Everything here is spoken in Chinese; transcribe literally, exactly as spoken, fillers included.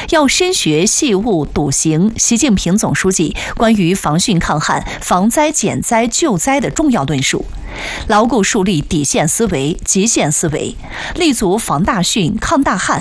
要深学细悟笃行习近平总书记关于防汛抗旱、防灾减灾救灾的重要论述，牢固树立底线思维、极限思维，立足防大汛、抗大旱、